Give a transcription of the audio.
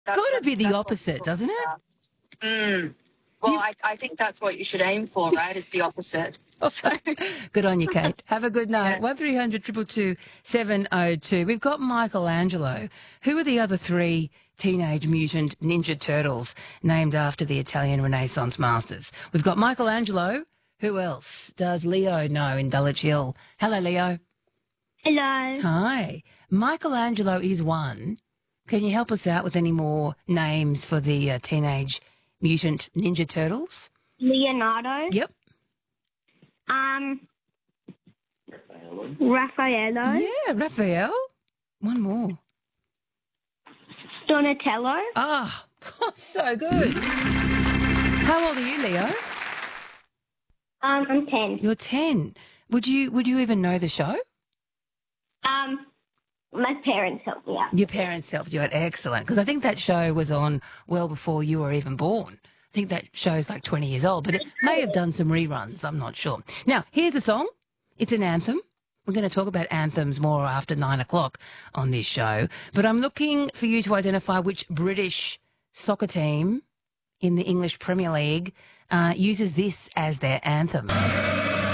Got to be the That's what opposite, people doesn't it? about. Well, I think that's what you should aim for, right? Is the opposite. So, Good on you, Kate. Have a good night. yeah. 1300 222 702. We've got Michelangelo. Who are the other three Teenage Mutant Ninja Turtles named after the Italian Renaissance masters? We've got Michelangelo. Who else does Leo know in Dulwich Hill? Hello, Leo. Hello. Hi. Michelangelo is one. Can you help us out with any more names for the Teenage Mutant Ninja Turtles? Leonardo. Yep. Raffaello. Yeah, Raphael. One more. Donatello. Ah, so good. How old are you, Leo? I'm 10. You're 10. Would you even know the show? My parents helped me out. Your parents helped you out. Excellent. Because I think that show was on well before you were even born. I think that show's like 20 years old, but it may have done some reruns. I'm not sure. Now, here's a song. It's an anthem. We're going to talk about anthems more after 9 o'clock on this show. But I'm looking for you to identify which British soccer team in the English Premier League uses this as their anthem.